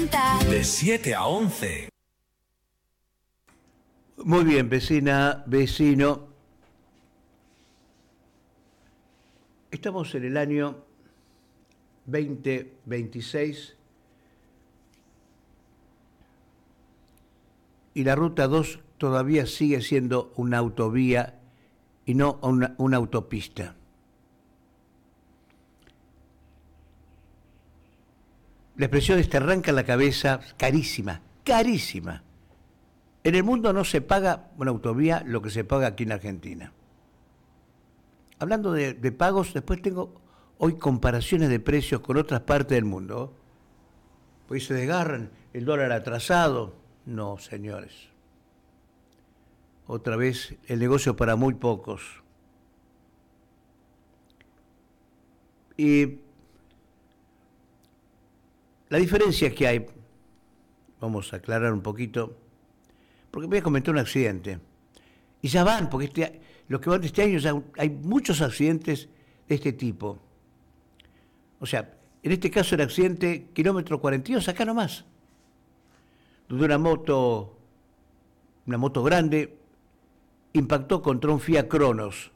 De 7 a 11. Muy bien, vecina, vecino. Estamos en el año 2026 y la Ruta 2 todavía sigue siendo una autovía y no una autopista. La expresión te arranca la cabeza, carísima, carísima. En el mundo no se paga una autovía lo que se paga aquí en Argentina. Hablando de pagos, después tengo hoy comparaciones de precios con otras partes del mundo. Pues se desgarran, el dólar atrasado. No, señores. Otra vez el negocio para muy pocos. Y la diferencia que hay, vamos a aclarar un poquito, porque voy a comentar un accidente. Y ya van, porque lo que van de este año ya hay muchos accidentes de este tipo. O sea, en este caso el accidente kilómetro 42, acá nomás. Donde una moto grande, impactó contra un Fiat Cronos.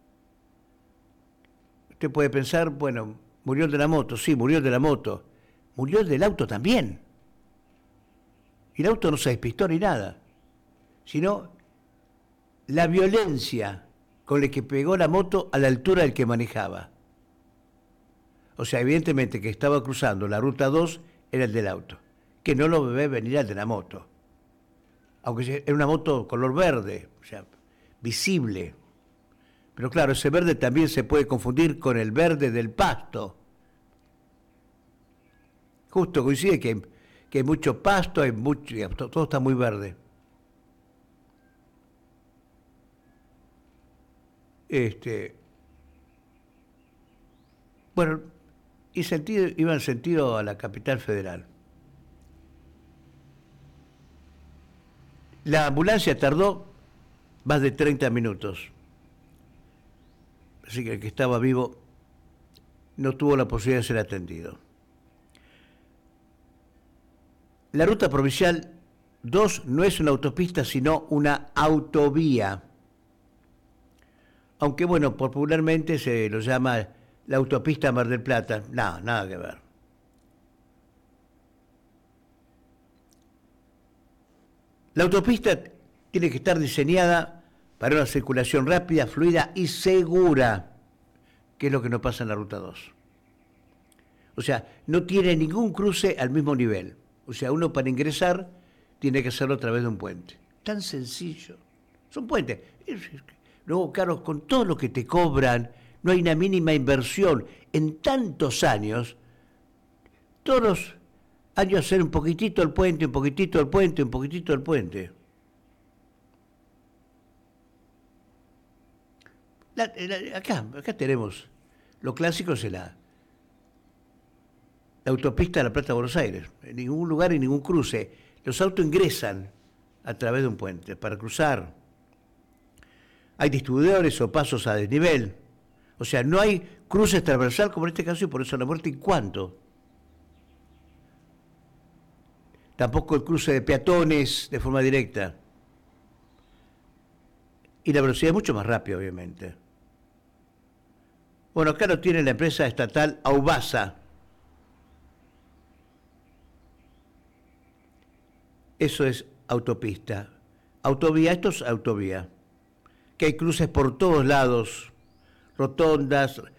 Usted puede pensar, bueno, murió el de la moto, sí, murió el de la moto. Murió el del auto también. Y el auto no se despistó ni nada, sino la violencia con la que pegó la moto a la altura del que manejaba. O sea, evidentemente que estaba cruzando la Ruta 2 era el del auto, que no lo ve venir al de la moto. Aunque era una moto color verde, o sea, visible. Pero claro, ese verde también se puede confundir con el verde del pasto. Justo coincide que hay mucho pasto, todo está muy verde. Bueno, iba en sentido a la capital federal. La ambulancia tardó más de 30 minutos. Así que el que estaba vivo no tuvo la posibilidad de ser atendido. La ruta provincial 2 no es una autopista, sino una autovía. Aunque, bueno, popularmente se lo llama la autopista Mar del Plata. No, nada que ver. La autopista tiene que estar diseñada para una circulación rápida, fluida y segura, que es lo que no pasa en la Ruta 2. O sea, no tiene ningún cruce al mismo nivel. O sea, uno para ingresar tiene que hacerlo a través de un puente. Tan sencillo. Son puentes. Luego, Carlos, con todo lo que te cobran, no hay una mínima inversión. En tantos años, todos los años hacer un poquitito el puente, un poquitito el puente, un poquitito el puente. Acá tenemos, lo clásico es la autopista de La Plata a Buenos Aires. En ningún lugar y ningún cruce. Los autos ingresan a través de un puente para cruzar. Hay distribuidores o pasos a desnivel. O sea, no hay cruces transversal como en este caso y por eso la muerte y cuánto. Tampoco el cruce de peatones de forma directa. Y la velocidad es mucho más rápida, obviamente. Bueno, acá lo tiene la empresa estatal Aubasa. Eso es autopista. Autovía, esto es autovía. Que hay cruces por todos lados, rotondas,